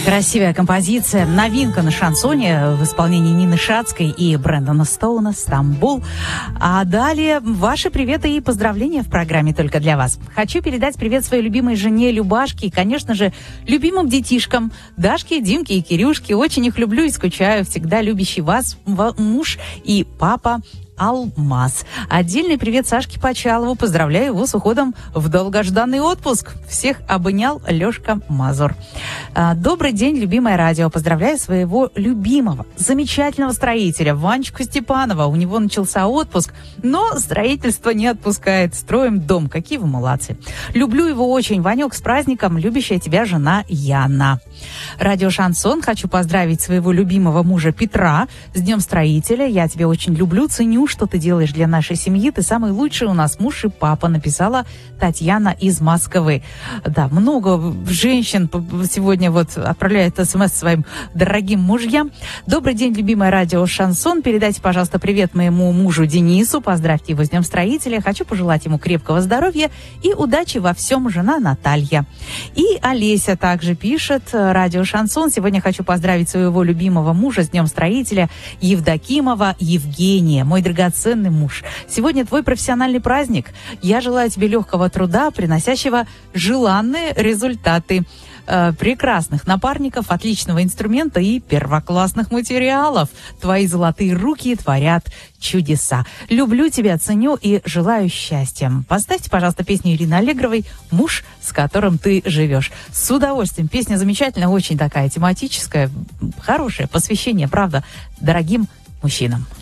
Красивая композиция, новинка на шансоне в исполнении Нины Шацкой и Брэндона Стоуна «Стамбул». А далее ваши приветы и поздравления в программе только для вас. Хочу передать привет своей любимой жене Любашке и, конечно же, любимым детишкам Дашке, Димке и Кирюшке. Очень их люблю и скучаю. Всегда любящий вас муж и папа Алмаз. Отдельный привет Сашке Почалову. Поздравляю его с уходом в долгожданный отпуск. Всех обнял Лешка Мазур. Добрый день, любимое радио. Поздравляю своего любимого, замечательного строителя Ванечку Степанова. У него начался отпуск, но строительство не отпускает. Строим дом. Какие вы молодцы. Люблю его очень. Ванек, с праздником. Любящая тебя жена Яна. Радио Шансон. Хочу поздравить своего любимого мужа Петра с Днем строителя. Я тебя очень люблю, ценю, что ты делаешь для нашей семьи. Ты самый лучший у нас муж и папа, написала Татьяна из Москвы. Да, много женщин сегодня вот отправляют СМС своим дорогим мужьям. Добрый день, любимое радио Шансон. Передайте, пожалуйста, привет моему мужу Денису. Поздравьте его с Днем строителя. Хочу пожелать ему крепкого здоровья и удачи во всем, жена Наталья. И Олеся также пишет: радио Шансон. Сегодня хочу поздравить своего любимого мужа с Днем строителя Евдокимова Евгения. Мой драгоценный муж, сегодня твой профессиональный праздник. Я желаю тебе легкого труда, приносящего желанные результаты, прекрасных напарников, отличного инструмента и первоклассных материалов. Твои золотые руки творят чудеса. Люблю тебя, ценю и желаю счастья. Поставьте, пожалуйста, песню Ирины Аллегровой «Муж, с которым ты живешь». С удовольствием. Песня замечательная, очень такая тематическая, хорошее посвящение, правда, дорогим мужчинам.